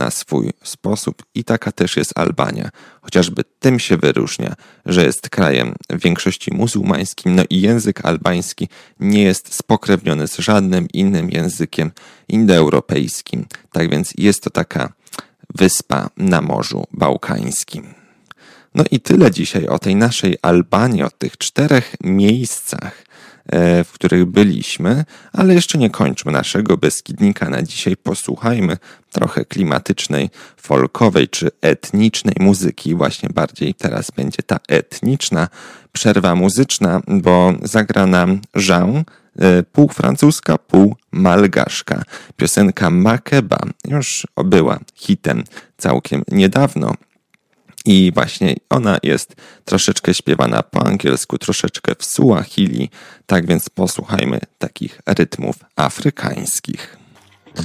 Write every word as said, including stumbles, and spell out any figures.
na swój sposób i taka też jest Albania. Chociażby tym się wyróżnia, że jest krajem w większości muzułmańskim, no i język albański nie jest spokrewniony z żadnym innym językiem indoeuropejskim. Tak więc jest to taka wyspa na Morzu Bałkańskim. No i tyle dzisiaj o tej naszej Albanii, o tych czterech miejscach, w których byliśmy, ale jeszcze nie kończmy naszego Beskidnika na dzisiaj. Posłuchajmy trochę klimatycznej, folkowej czy etnicznej muzyki. Właśnie bardziej teraz będzie ta etniczna przerwa muzyczna, bo zagra nam Jean, pół francuska, pół malgaszka. Piosenka Makeba już była hitem całkiem niedawno. I właśnie ona jest troszeczkę śpiewana po angielsku, troszeczkę w Suahili, tak więc posłuchajmy takich rytmów afrykańskich.